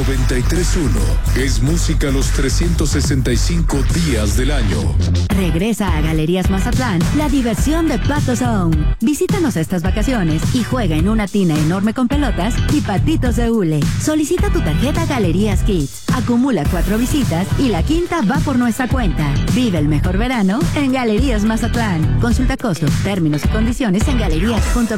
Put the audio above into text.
93.1 es música los 365 días del año. Regresa a Galerías Mazatlán la diversión de Pato Zone. Visítanos estas vacaciones y juega en una tina enorme con pelotas y patitos de hule. Solicita tu tarjeta Galerías Kids. Acumula 4 visitas y la quinta va por nuestra cuenta. Vive el mejor verano en Galerías Mazatlán. Consulta costos, términos y condiciones en galerías.com.